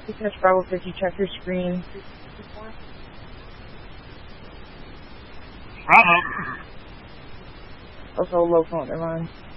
Touch Bravo 50, check your screen. Bravo. Also, low phone, never mind.